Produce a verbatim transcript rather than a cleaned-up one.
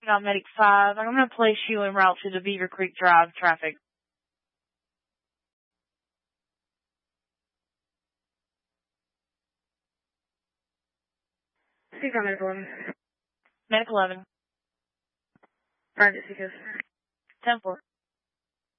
Got Medic five. I'm going to place you en route to the Beaver Creek Drive traffic. Speak on Medic eleven. Medic eleven. Roger, Seekers. ten four.